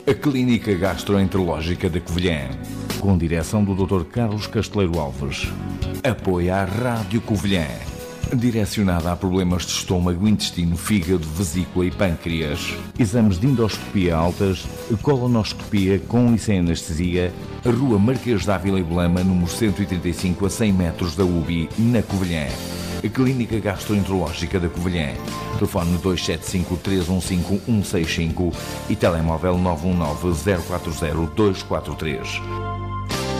A Clínica Gastroenterológica da Covilhã, com direção do Dr. Carlos Casteleiro Alves. Apoia a Rádio Covilhã, direcionada a problemas de estômago, intestino, fígado, vesícula e pâncreas. Exames de endoscopia altas, colonoscopia com e sem anestesia. Rua Marquês de Ávila e Belema, número 135, a 100 metros da UBI, na Covilhã. A Clínica Gastroenterológica da Covilhã. Telefone 275-315-165 e telemóvel 919-040-243.